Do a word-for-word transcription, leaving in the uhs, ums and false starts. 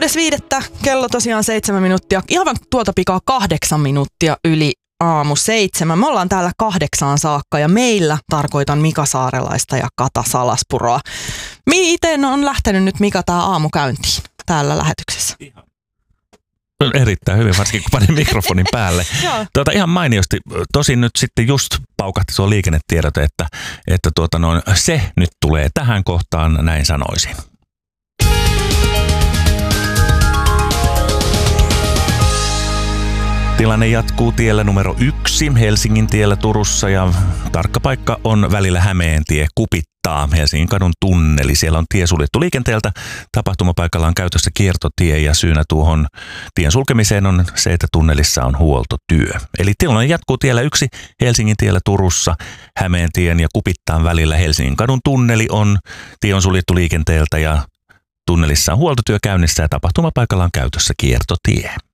kuudes viidettä kello tosiaan seitsemän minuuttia, ihan tuota pikaa kahdeksan minuuttia yli aamu seitsemän. Me ollaan täällä kahdeksaan saakka ja meillä tarkoitan Mika Saarelaista ja Kata Salaspuroa. Miten on lähtenyt nyt Mika tää aamu käyntiin täällä lähetyksessä? Ihan. Erittäin hyvin, varsinkin kun panin mikrofonin päälle. tuota, ihan mainiosti. Tosin nyt sitten just paukahti tuo liikennetiedote, että, että tuota noin, se nyt tulee tähän kohtaan, näin sanoisin. Tilanne jatkuu tiellä numero yksi Helsingin tiellä Turussa ja tarkka paikka on välillä Hämeentie Kupittaa, Helsingin kadun tunneli. Siellä on tie suljettu liikenteeltä. Tapahtumapaikalla on käytössä kiertotie ja syynä tuohon tien sulkemiseen on se, että tunnelissa on huoltotyö. Eli tilanne jatkuu tiellä yksi Helsingin tiellä Turussa, Hämeentien ja Kupittaan välillä Helsingin kadun tunneli on. Tie on suljettu liikenteeltä ja tunnelissa on huoltotyö käynnissä ja tapahtumapaikalla on käytössä kiertotie.